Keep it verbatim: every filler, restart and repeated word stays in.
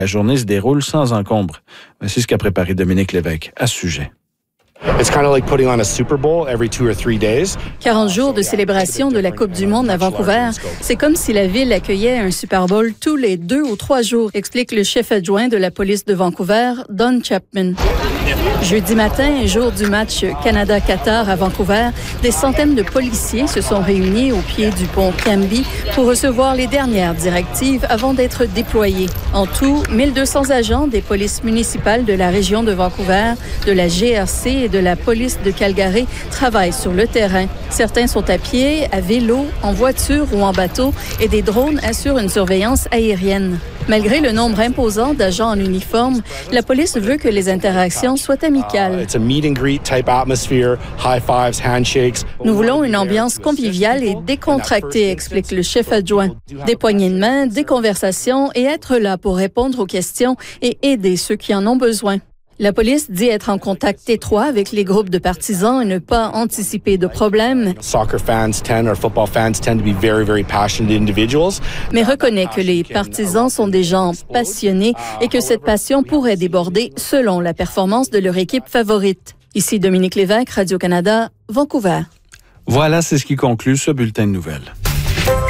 La journée se déroule sans encombre. C'est ce qu'a préparé Dominique Lévesque à ce sujet. It's kind of like putting on a Super Bowl every two or three days. quarante jours de célébration de la Coupe du Monde à Vancouver, c'est comme si la ville accueillait un Super Bowl tous les deux ou trois jours, explique le chef adjoint de la police de Vancouver, Don Chapman. Jeudi matin, jour du match Canada-Qatar à Vancouver, des centaines de policiers se sont réunis au pied du pont Cambie pour recevoir les dernières directives avant d'être déployés. En tout, mille deux cents agents des polices municipales de la région de Vancouver, de la G R C et de la police de Calgary travaillent sur le terrain. Certains sont à pied, à vélo, en voiture ou en bateau et des drones assurent une surveillance aérienne. Malgré le nombre imposant d'agents en uniforme, la police veut que les interactions soient amicales. Nous voulons une ambiance conviviale et décontractée, explique le chef adjoint. Des poignées de main, des conversations et être là pour répondre aux questions et aider ceux qui en ont besoin. La police dit être en contact étroit avec les groupes de partisans et ne pas anticiper de problèmes, mais reconnaît que les partisans sont des gens passionnés et que cette passion pourrait déborder selon la performance de leur équipe favorite. Ici Dominique Lévesque, Radio-Canada, Vancouver. Voilà, c'est ce qui conclut ce bulletin de nouvelles.